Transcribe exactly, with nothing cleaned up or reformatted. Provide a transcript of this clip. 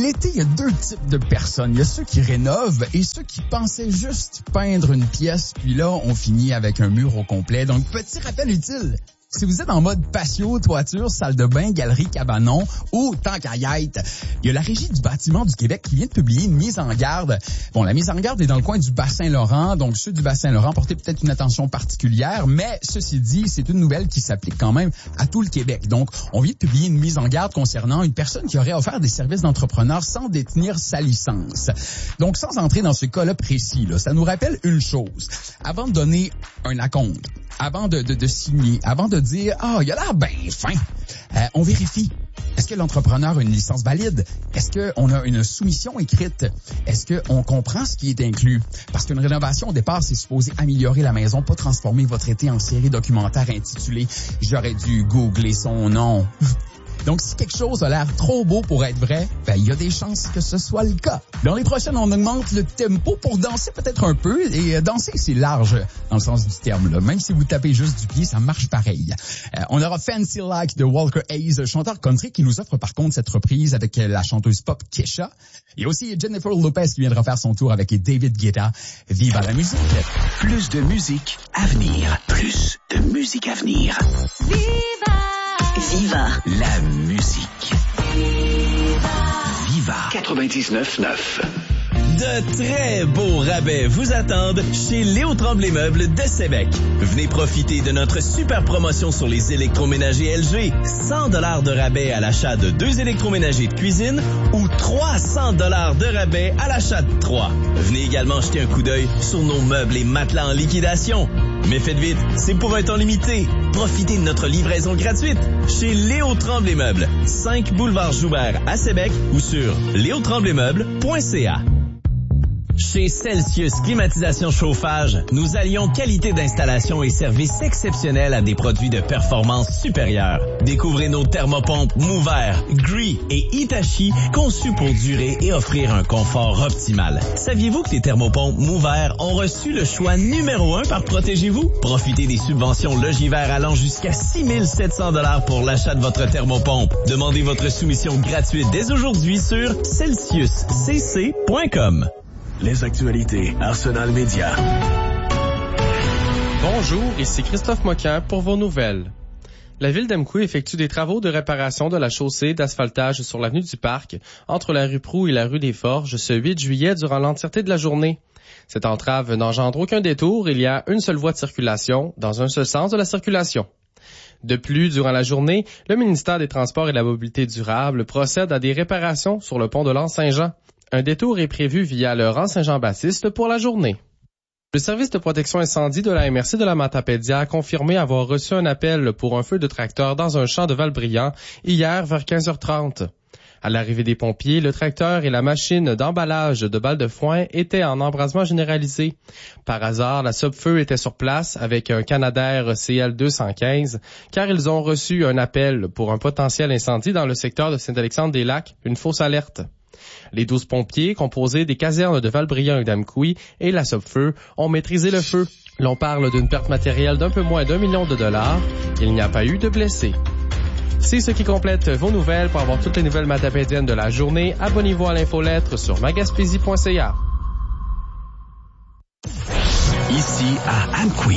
l'été, il y a deux types de personnes. Il y a ceux qui rénovent et ceux qui pensaient juste peindre une pièce, puis là, on finit avec un mur au complet. Donc, petit rappel utile. Si vous êtes en mode patio, toiture, salle de bain, galerie, cabanon ou tant qu'à y être, il y a la Régie du bâtiment du Québec qui vient de publier une mise en garde. Bon, la mise en garde est dans le coin du Bas-Saint-Laurent, donc ceux du Bas-Saint-Laurent portez peut-être une attention particulière, mais ceci dit, c'est une nouvelle qui s'applique quand même à tout le Québec. Donc, on vient de publier une mise en garde concernant une personne qui aurait offert des services d'entrepreneur sans détenir sa licence. Donc, sans entrer dans ce cas-là précis, là, ça nous rappelle une chose. Avant de donner un acompte, avant de, de, de signer, avant de dire « Ah, oh, il a l'air bien fin euh, », on vérifie. Est-ce que l'entrepreneur a une licence valide? Est-ce qu'on a une soumission écrite? Est-ce qu'on comprend ce qui est inclus? Parce qu'une rénovation, au départ, c'est supposé améliorer la maison, pas transformer votre été en série documentaire intitulée « J'aurais dû googler son nom ». Donc, si quelque chose a l'air trop beau pour être vrai, ben, il y a des chances que ce soit le cas. Dans les prochaines, on augmente le tempo pour danser peut-être un peu. Et euh, danser, c'est large dans le sens du terme, là. Même si vous tapez juste du pied, ça marche pareil. Euh, on aura Fancy Like de Walker Hayes, chanteur country, qui nous offre par contre cette reprise avec la chanteuse pop Kesha. Il y a aussi Jennifer Lopez qui viendra faire son tour avec David Guetta. Viva la musique! Plus de musique à venir. Plus de musique à venir. Viva! Viva la musique. Viva! Viva quatre-vingt-dix-neuf neuf. De très beaux rabais vous attendent chez Léo Tremblay Meubles de Sébec. Venez profiter de notre super promotion sur les électroménagers L G. cent dollars de rabais à l'achat de deux électroménagers de cuisine ou trois cents dollars de rabais à l'achat de trois. Venez également jeter un coup d'œil sur nos meubles et matelas en liquidation. Mais faites vite, c'est pour un temps limité. Profitez de notre livraison gratuite chez Léo Tremblay Meubles, cinq boulevard Joubert à Sébec ou sur léo tremblay meubles point c a. Chez Celsius Climatisation Chauffage, nous allions qualité d'installation et services exceptionnels à des produits de performance supérieure. Découvrez nos thermopompes Mover, Gree et Hitachi conçus pour durer et offrir un confort optimal. Saviez-vous que les thermopompes Mover ont reçu le choix numéro un par Protégez-vous? Profitez des subventions Logivert allant jusqu'à six mille sept cents dollars pour l'achat de votre thermopompe. Demandez votre soumission gratuite dès aujourd'hui sur celsius c c point com. Les actualités Arsenal Média. Bonjour, ici Christophe Moquin pour vos nouvelles. La ville d'Amqui effectue des travaux de réparation de la chaussée d'asphaltage sur l'avenue du Parc, entre la rue Proulx et la rue des Forges, ce huit juillet durant l'entièreté de la journée. Cette entrave n'engendre aucun détour, il y a une seule voie de circulation, dans un seul sens de la circulation. De plus, durant la journée, le ministère des Transports et de la Mobilité durable procède à des réparations sur le pont de l'Anse-Saint-Jean. Un détour est prévu via le rang Saint-Jean-Baptiste pour la journée. Le service de protection incendie de la M R C de la Matapédia a confirmé avoir reçu un appel pour un feu de tracteur dans un champ de Val-Brillant hier vers quinze heures trente. À l'arrivée des pompiers, le tracteur et la machine d'emballage de balles de foin étaient en embrasement généralisé. Par hasard, la Sopfeu était sur place avec un Canadair C L deux cent quinze car ils ont reçu un appel pour un potentiel incendie dans le secteur de Saint-Alexandre-des-Lacs, une fausse alerte. Les douze pompiers, composés des casernes de Val-Brillant et d'Amqui et la Sopfeu, ont maîtrisé le feu. L'on parle d'une perte matérielle d'un peu moins d'un million de dollars. Il n'y a pas eu de blessés. C'est ce qui complète vos nouvelles. Pour avoir toutes les nouvelles matapédiennes de la journée, abonnez-vous à l'infolettre sur magaspésie point c a. Ici à Amqui.